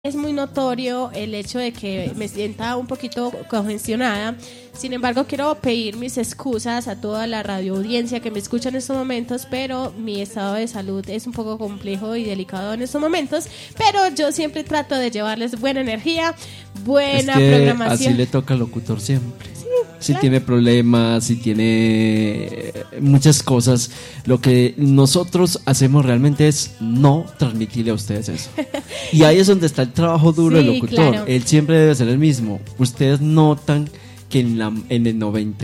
Es muy notorio el hecho de que me sienta un poquito congestionada. Sin embargo, quiero pedir mis excusas a toda la radio audiencia que me escucha en estos momentos, pero mi estado de salud es un poco complejo y delicado en estos momentos, pero yo siempre trato de llevarles buena energía, buena programación. Así le toca al locutor siempre. Si claro. Tiene problemas, si tiene muchas cosas, lo que nosotros hacemos realmente es no transmitirle a ustedes eso. Y ahí es donde está el trabajo duro del locutor. Claro. Él siempre debe ser el mismo. Ustedes notan que en el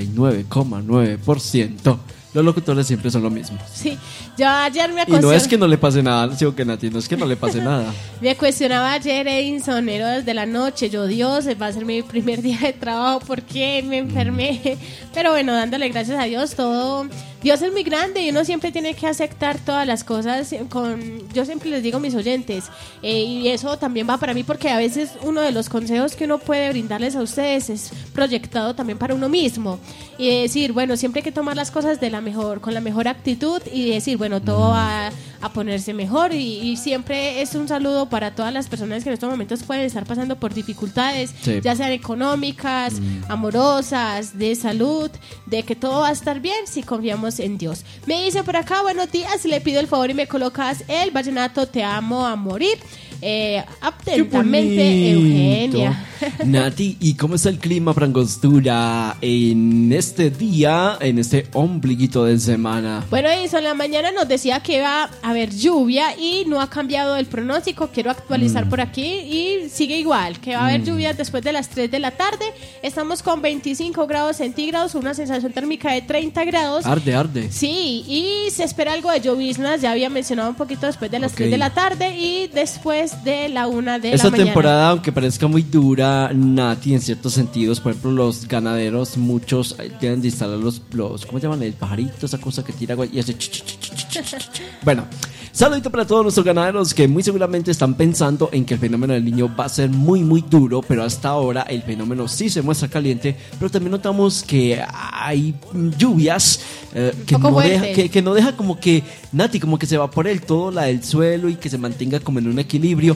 99,9% los locutores siempre son lo mismo. Sí, yo ayer me Y no es que no le pase nada, digo que Nati, no es que no le pase nada. Me cuestionaba ayer, Edinson, héroes de la noche, yo Dios, va a ser mi primer día de trabajo, ¿por qué me enfermé? Pero bueno, dándole gracias a Dios, todo, Dios es muy grande y uno siempre tiene que aceptar todas las cosas yo siempre les digo a mis oyentes, y eso también va para mí porque a veces uno de los consejos que uno puede brindarles a ustedes es proyectado también para uno mismo y decir, bueno, siempre hay que tomar las cosas con la mejor actitud y decir, bueno, todo va a ponerse mejor y siempre es un saludo para todas las personas que en estos momentos pueden estar pasando por dificultades, sí, ya sean económicas, amorosas, de salud, de que todo va a estar bien si confiamos en Dios. Me dice por acá, buenos días, le pido el favor y me colocas el vallenato Te amo a morir. Atentamente, Eugenia. Nati, ¿y cómo está el clima, Frangostura, en este día, en este ombliguito de semana? Bueno, Edison, la mañana nos decía que iba a haber lluvia y no ha cambiado el pronóstico. Quiero actualizar por aquí y sigue igual, que va a haber lluvia después de las 3 de la tarde. Estamos con 25 grados centígrados, una sensación térmica de 30 grados. Arde. Sí, y se espera algo de lloviznas, ya había mencionado un poquito después de las 3 de la tarde y después de la 1 de la mañana. Esta temporada, aunque parezca muy dura, Nati, en ciertos sentidos, por ejemplo, los ganaderos, muchos deben de instalar los ¿cómo se llaman? El pajarito, esa cosa que tira agua y hace Bueno, saludito para todos nuestros ganaderos que muy seguramente están pensando en que el fenómeno del Niño va a ser muy muy duro, pero hasta ahora el fenómeno sí se muestra caliente, pero también notamos que hay lluvias que no deja como que, Nati, como que se evapore del todo la del suelo y que se mantenga como en un equilibrio.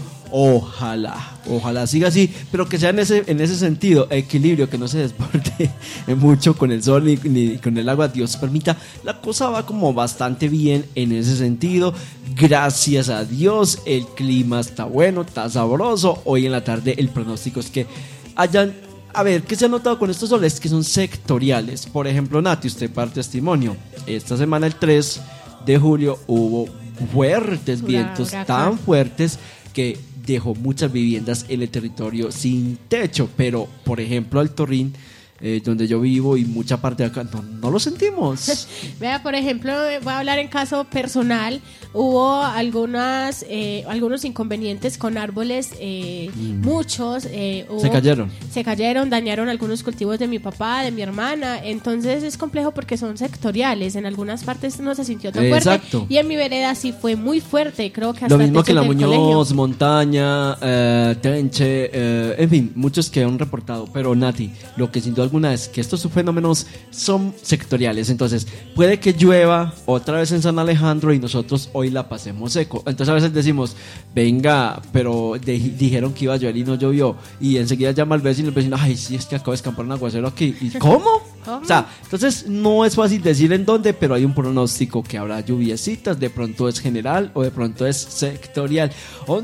Ojalá siga así, pero que sea en ese sentido, equilibrio, que no se desborde mucho con el sol ni con el agua, Dios permita. La cosa va como bastante bien en ese sentido, gracias a Dios. El clima está bueno, está sabroso. Hoy en la tarde el pronóstico es que hayan... A ver, ¿qué se ha notado con estos soles? Que son sectoriales. Por ejemplo, Nati, usted parte testimonio. Esta semana, el 3 de julio, hubo fuertes vientos, tan fuertes que dejó muchas viviendas en el territorio sin techo. Pero, por ejemplo, al Torrín, donde yo vivo y mucha parte de acá, no lo sentimos. Vea, por ejemplo, voy a hablar en caso personal. Hubo algunos inconvenientes con árboles, muchos. Se cayeron, dañaron algunos cultivos de mi papá, de mi hermana. Entonces es complejo porque son sectoriales. En algunas partes no se sintió tan fuerte. Exacto. Y en mi vereda sí fue muy fuerte. Creo que hasta lo mismo que la Muñoz, colegio. Montaña, Tenche, en fin, muchos que han reportado. Pero Nati, lo que sin duda alguna es que estos fenómenos son sectoriales. Entonces puede que llueva otra vez en San Alejandro y nosotros hoy la pasemos seco. Entonces a veces decimos, venga, pero dijeron que iba a llover y no llovió, y enseguida llama al vecino y el vecino, ay, sí, es que acabo de escampar un aguacero aquí. ¿Y cómo? O sea, entonces no es fácil decir en dónde, pero hay un pronóstico que habrá lluviecitas. De pronto es general o de pronto es sectorial.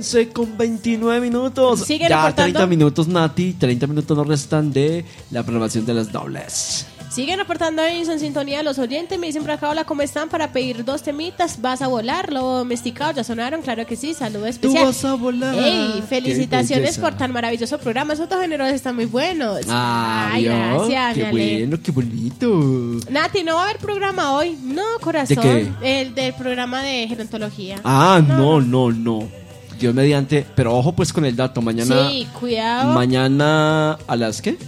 11:29. ¿Siguen ya reportando? 30 minutos, Nati, 30 minutos nos restan de la programación de las dobles. Siguen reportando en sintonía los oyentes. Me dicen por acá, hola, ¿cómo están? Para pedir 2 temitas. ¿Vas a volar? ¿Lo domesticado? ¿Ya sonaron? Claro que sí. Saludo especial. Tú vas a volar. Ey, felicitaciones por tan maravilloso programa. Esos dos géneros están muy buenos. Ay, gracias. Qué bueno, qué bonito. Nati, ¿no va a haber programa hoy? No, corazón. ¿De qué? El del programa de gerontología. No. Dios mediante. Pero ojo pues con el dato. Mañana. Sí, cuidado. Mañana, ¿a las qué?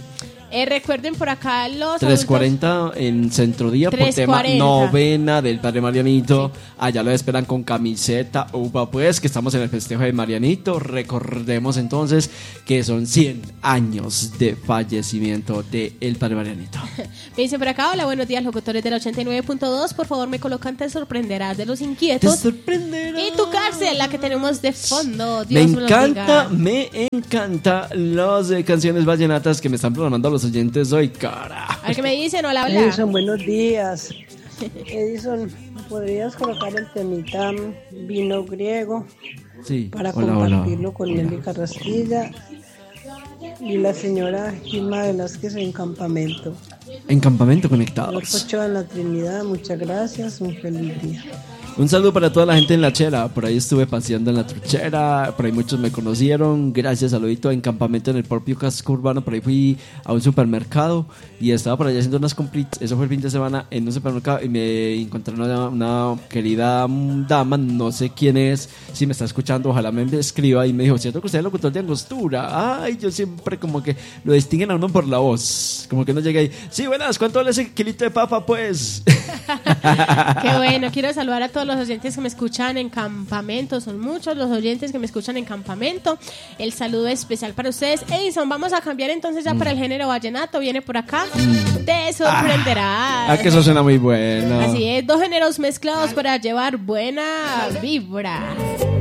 Recuerden por acá los 3:40 en Centro Día por tema 3:40. novena del Padre Marianito. Allá lo esperan con camiseta, uva, pues, que estamos en el festejo de Marianito. Recordemos entonces que son 100 años de fallecimiento de el Padre Marianito. Me dicen por acá, hola, buenos días, locutores de la 89.2. Por favor, me colocan Te sorprenderás de los Te inquietos. sorprenderá. Y tu cárcel, la que tenemos de fondo. Dios Me encanta las canciones vallenatas que me están programando los oyentes hoy, cara. A ver qué me dicen, hola, hola. Edison, buenos días. Edison, ¿podrías colocar el temita Vino Griego Sí, para hola, compartirlo con Nelly Carrasquilla y la señora Gilma Velázquez en Campamento? En Campamento Los Conectados. Ochoa en la Trinidad, muchas gracias, un feliz día. Un saludo para toda la gente en La Chera. Por ahí estuve paseando en la truchera. Por ahí muchos me conocieron. Gracias, saludito en Campamento en el propio casco urbano. Por ahí fui a un supermercado y estaba por allá haciendo unas compritas. Eso fue el fin de semana en un supermercado y me encontré una querida dama, no sé quién es, si me está escuchando, ojalá me escriba, y me dijo, ¿cierto que usted es locutor de Angostura? Ay, yo siempre como que lo distinguen a uno por la voz. Como que no llega ahí, sí, buenas, ¿cuánto vale ese kilito de papa, pues? Qué bueno, quiero saludar a todos los oyentes que me escuchan en Campamento. Son muchos los oyentes que me escuchan en Campamento. El saludo especial para ustedes. Edison, vamos a cambiar entonces ya para el género vallenato. Viene por acá. Te sorprenderás. Que eso suena muy bueno. Así es, dos géneros mezclados para llevar buena vibra.